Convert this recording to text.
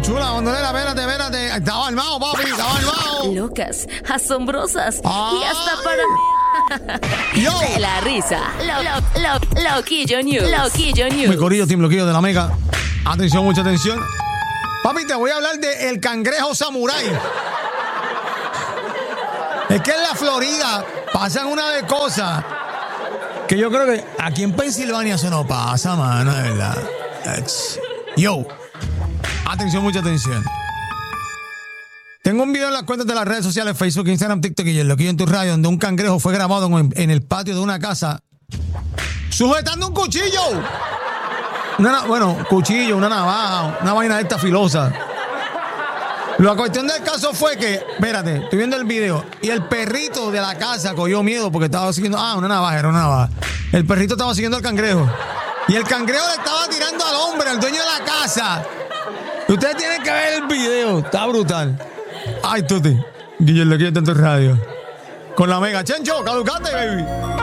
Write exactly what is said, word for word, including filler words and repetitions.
Chula, bandolera, espérate, espérate. Estaba armado, papi, estaba armado. Locas, asombrosas Ay. y hasta para... Yo. De la risa. Lo, lo, lo, Loquillo News. Loquillo News. Mi corillo, Team Loquillo de la Mega. Atención, mucha atención. Papi, te voy a hablar de el cangrejo samurái. Es que en la Florida pasan una de cosas que yo creo que aquí en Pensilvania eso no pasa, mano, de verdad. Yo. Atención, mucha atención. Tengo un video en las cuentas de las redes sociales, Facebook, Instagram, TikTok y el Loquillo en tu radio, donde un cangrejo fue grabado en, en el patio de una casa sujetando un cuchillo. Una, bueno, cuchillo, una navaja, una vaina de esta filosa. La cuestión del caso fue que, espérate, estoy viendo el video, y el perrito de la casa cogió miedo porque estaba siguiendo, ah, una navaja, era una navaja. El perrito estaba siguiendo al cangrejo. Y el cangrejo le estaba tirando al hombre, al dueño de la casa. Y ustedes tienen que ver el video, está brutal. Ay, Tuti, Guillermo, aquí en tu radio. Con la Mega. Chencho, caducate, baby.